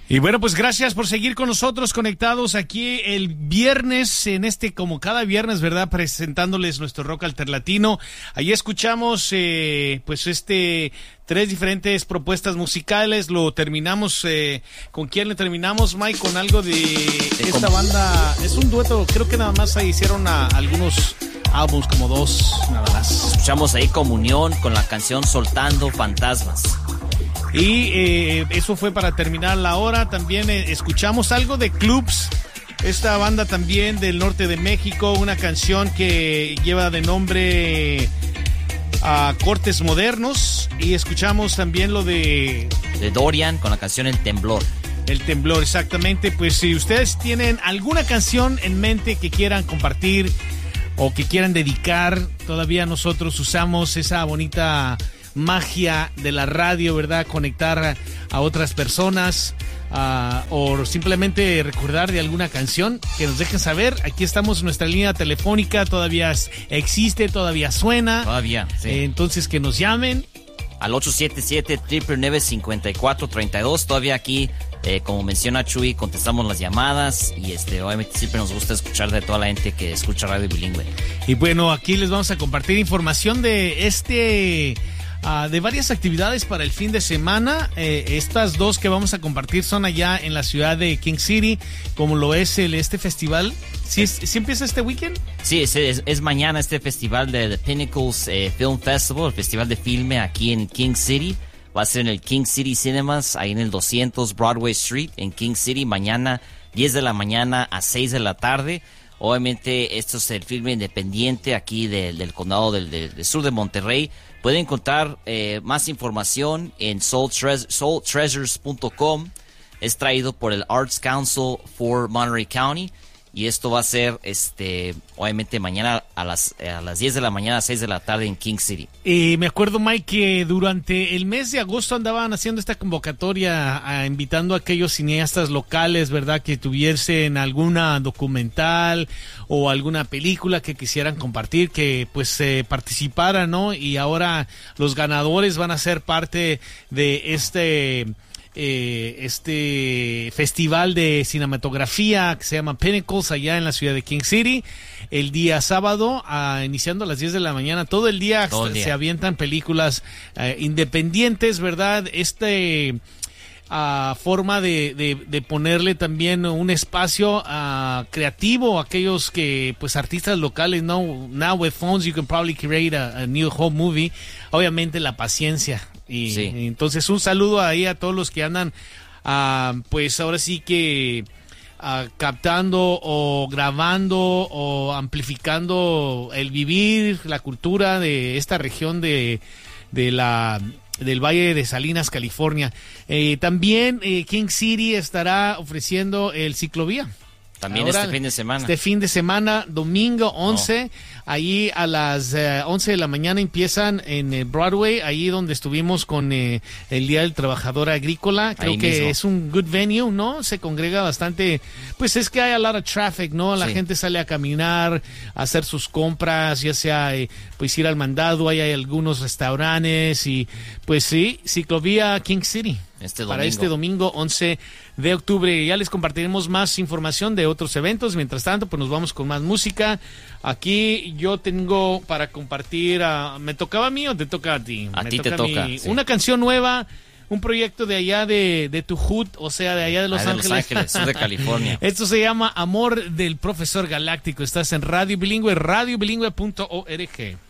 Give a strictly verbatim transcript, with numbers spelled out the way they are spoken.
Y bueno, pues gracias por seguir con nosotros conectados aquí el viernes, en este, como cada viernes, ¿verdad? Presentándoles nuestro rock alternativo. Ahí escuchamos, eh, pues este, tres diferentes propuestas musicales. Lo terminamos, eh, ¿con quién le terminamos, Mike? Con algo de, de esta com- banda. Es un dueto, creo que nada más ahí hicieron a, algunos álbumes, como dos, nada más. Escuchamos ahí Comunión con la canción Soltando Fantasmas. Y eh, eso fue para terminar la hora. También eh, escuchamos algo de Clubs, esta banda también del norte de México, una canción que lleva de nombre a uh, Cortes Modernos. Y escuchamos también lo de... de Dorian con la canción El Temblor. El Temblor, exactamente. Pues si ustedes tienen alguna canción en mente que quieran compartir o que quieran dedicar, todavía nosotros usamos esa bonita magia de la radio, ¿verdad? Conectar a otras personas uh, o simplemente recordar de alguna canción, que nos dejen saber. Aquí estamos, nuestra línea telefónica todavía existe, todavía suena. Todavía, sí. Eh, entonces que nos llamen. Al ocho siete siete, nueve nueve nueve, cinco cuatro tres dos. Todavía aquí, eh, como menciona Chuy, contestamos las llamadas y este, obviamente siempre nos gusta escuchar de toda la gente que escucha Radio Bilingüe. Y bueno, aquí les vamos a compartir información de este... Uh, de varias actividades para el fin de semana. Eh, estas dos que vamos a compartir son allá en la ciudad de King City, como lo es el este festival. ¿Sí, es, ¿sí empieza este weekend? Sí, es, es, es mañana este festival de The Pinnacles eh, Film Festival, el festival de filme aquí en King City. Va a ser en el King City Cinemas, ahí en el doscientos Broadway Street, en King City, mañana diez de la mañana a seis de la tarde. Obviamente esto es el filme independiente aquí de, del condado del, del, del sur de Monterrey. Pueden encontrar eh, más información en soul treasures punto com. Es traído por el Arts Council for Monterey County. Y esto va a ser, este, obviamente, mañana a las, a las diez de la mañana a seis de la tarde en King City. Y me acuerdo, Mike, que durante el mes de agosto andaban haciendo esta convocatoria, a, invitando a aquellos cineastas locales, ¿verdad?, que tuviesen alguna documental o alguna película que quisieran compartir, que pues eh, participaran, ¿no? Y ahora los ganadores van a ser parte de este... Eh, este festival de cinematografía que se llama Pinnacles allá en la ciudad de King City el día sábado, uh, iniciando a las diez de la mañana, todo el día, todo el día. Se avientan películas uh, independientes, ¿verdad? Este uh, forma de, de, de ponerle también un espacio uh, creativo a aquellos que, pues, artistas locales, ¿no? Now with phones you can probably create a, a new whole movie. Obviamente la paciencia. Y, sí. y entonces un saludo ahí a todos los que andan, uh, pues ahora sí que uh, captando o grabando o amplificando el vivir, la cultura de esta región de, de la... del Valle de Salinas, California. Eh, también eh, King City estará ofreciendo el ciclovía. También Ahora, este fin de semana. Este fin de semana, domingo once, oh. Ahí a las eh, once de la mañana empiezan en eh, Broadway, ahí donde estuvimos con eh, el Día del Trabajador Agrícola. Creo ahí que mismo. Es un good venue, ¿no? Se congrega bastante, pues es que hay a lot of traffic, ¿no? La sí. gente sale a caminar, a hacer sus compras, ya sea eh, pues ir al mandado, ahí hay algunos restaurantes y pues sí, ciclovía King City. Este domingo. Para este domingo once de octubre. Ya les compartiremos más información de otros eventos. Mientras tanto, pues nos vamos con más música. Aquí yo tengo para compartir, uh, ¿me tocaba a mí o te toca a ti? A Me ti toca te toca. Sí. Una canción nueva, un proyecto de allá de, de tu hood, o sea, de allá de Los allá Ángeles. De Los Ángeles, sur de California. Esto se llama Amor del Profesor Galáctico. Estás en Radio Bilingüe, radio bilingüe punto org.